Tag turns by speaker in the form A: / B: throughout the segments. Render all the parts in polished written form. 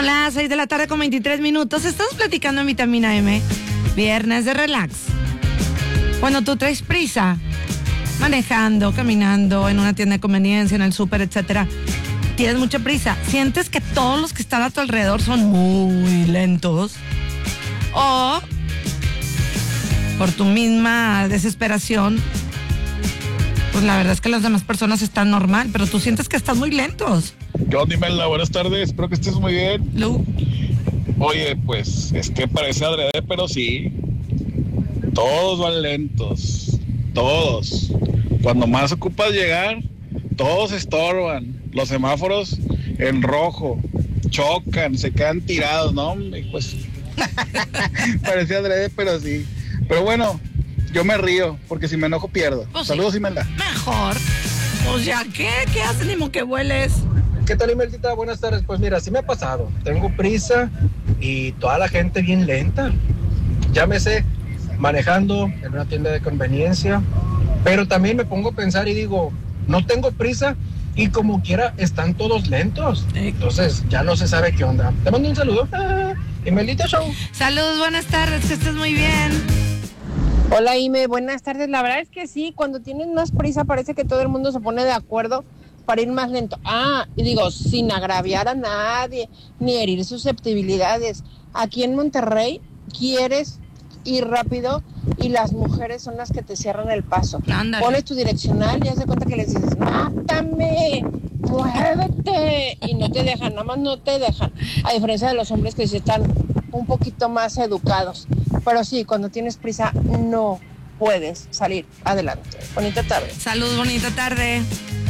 A: Son las 6 de la tarde con 23 minutos. Estamos platicando en Vitamina M. Viernes de relax. Cuando tú traes prisa, manejando, caminando, en una tienda de conveniencia, en el súper, etcétera, tienes mucha prisa. Sientes que todos los que están a tu alrededor son muy lentos. O por tu misma desesperación, pues la verdad es que las demás personas están normal, pero tú sientes que están muy lentos.
B: ¿Qué onda, Imelda? Buenas tardes, espero que estés muy bien.
A: Lu.
B: Oye, pues es que parece adrede, pero sí. Todos van lentos, todos. Cuando más ocupas llegar, todos estorban. Los semáforos en rojo, chocan, se quedan tirados, ¿no? Pues parece adrede, pero sí. Pero bueno, yo me río, porque si me enojo pierdo.
A: Pues
B: saludos,
A: sí.
B: Imelda.
A: Mejor. Pues ya, ¿qué haces, ni modo que vueles?
C: ¿Qué tal, Imeldita? Buenas tardes. Pues mira, sí me ha pasado. Tengo prisa y toda la gente bien lenta. Llámese manejando en una tienda de conveniencia. Pero también me pongo a pensar y digo, no tengo prisa y como quiera están todos lentos. Entonces ya no se sabe qué onda. Te mando un saludo. Imeldita Show.
A: Saludos, buenas tardes, que estés muy bien.
D: Hola Ime, buenas tardes. La verdad es que sí, cuando tienes más prisa parece que todo el mundo se pone de acuerdo para ir más lento. Y digo, sin agraviar a nadie, ni herir susceptibilidades. Aquí en Monterrey quieres ir rápido y las mujeres son las que te cierran el paso.
A: Ándale.
D: Pones tu direccional y haz de cuenta que les dices, ¡mátame! ¡Muévete! Y no te dejan, nada más no te dejan. A diferencia de los hombres que sí están un poquito más educados. Pero sí, cuando tienes prisa no puedes salir adelante. Bonita tarde.
A: Salud, bonita tarde.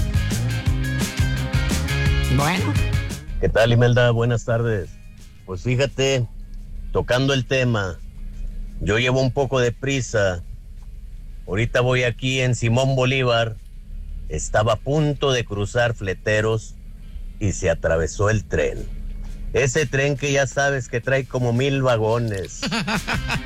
A: Bueno.
E: ¿Qué tal, Imelda? Buenas tardes. Pues fíjate, tocando el tema, yo llevo un poco de prisa. Ahorita voy aquí en Simón Bolívar. Estaba a punto de cruzar Fleteros y se atravesó el tren. Ese tren que ya sabes que trae como 1000 vagones.